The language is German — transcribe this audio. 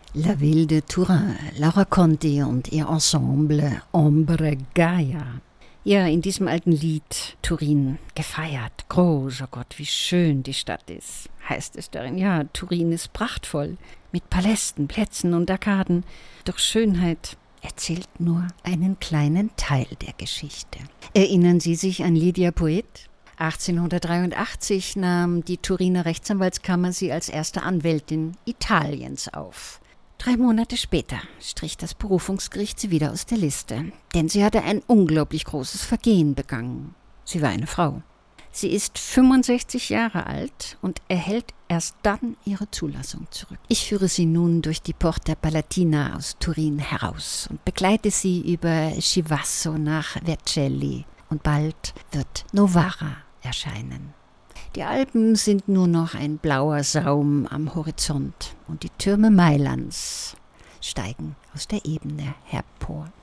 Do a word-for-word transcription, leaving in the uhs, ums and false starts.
La Ville de Turin, Laura Conti und ihr Ensemble Ombre Gaia. Ja, in diesem alten Lied Turin gefeiert, groß, oh Gott, wie schön die Stadt ist, heißt es darin. Ja, Turin ist prachtvoll, mit Palästen, Plätzen und Arkaden. Doch Schönheit erzählt nur einen kleinen Teil der Geschichte. Erinnern Sie sich an Lydia Poet? achtzehnhundertdreiundachtzig nahm die Turiner Rechtsanwaltskammer sie als erste Anwältin Italiens auf. Drei Monate später strich das Berufungsgericht sie wieder aus der Liste, denn sie hatte ein unglaublich großes Vergehen begangen. Sie war eine Frau. Sie ist fünfundsechzig Jahre alt und erhält erst dann ihre Zulassung zurück. Ich führe Sie nun durch die Porta Palatina aus Turin heraus und begleite Sie über Chivasso nach Vercelli. Und bald wird Novara erscheinen. Die Alpen sind nur noch ein blauer Saum am Horizont und die Türme Mailands steigen aus der Ebene hervor.